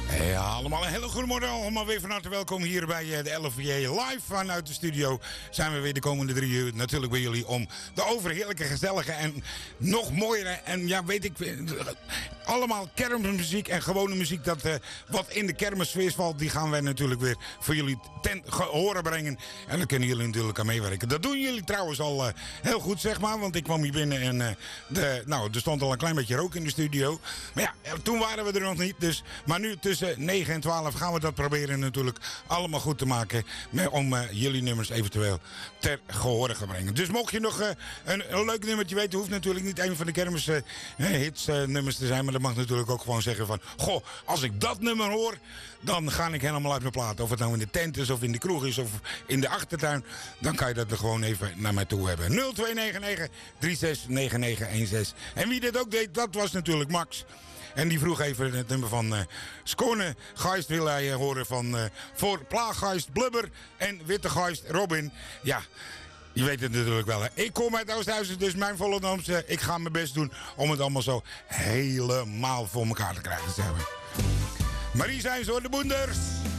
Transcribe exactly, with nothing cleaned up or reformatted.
Ja, allemaal een hele goede morgen. Allemaal weer van harte welkom hier bij de L V J live vanuit de studio. Zijn we weer de komende drie uur natuurlijk bij jullie om de overheerlijke, gezellige en nog mooiere en ja, weet ik, allemaal kermismuziek en gewone muziek dat uh, wat in de kermissfeer valt, die gaan wij natuurlijk weer voor jullie ten horen brengen. En daar kunnen jullie natuurlijk aan meewerken. Dat doen jullie trouwens al uh, heel goed, zeg maar, want ik kwam hier binnen en uh, de, nou, er stond al een klein beetje rook in de studio. Maar ja, toen waren we er nog niet, dus, maar nu tussen negen en twaalf gaan we dat proberen natuurlijk allemaal goed te maken. Om uh, jullie nummers eventueel ter gehore te brengen. Dus mocht je nog uh, een, een leuk nummertje weten, hoeft natuurlijk niet een van de kermis uh, hits uh, nummers te zijn. Maar dat mag natuurlijk ook gewoon zeggen van, goh, als ik dat nummer hoor, dan ga ik helemaal uit mijn plaat. Of het nou in de tent is, of in de kroeg is, of in de achtertuin. Dan kan je dat er gewoon even naar mij toe hebben. nul twee negen negen drie zes negen negen een zes. En wie dit ook deed, dat was natuurlijk Max. En die vroeg even het nummer van uh, Skone Geist wil hij uh, horen van uh, voor Plaaggeist Blubber en Witte Geist Robin. Ja, je weet het natuurlijk wel. Hè? Ik kom uit Oosthuizen, dus mijn Volendamse. Ik ga mijn best doen om het allemaal zo helemaal voor elkaar te krijgen. Zeg maar. Marie zijn zo de Boenders.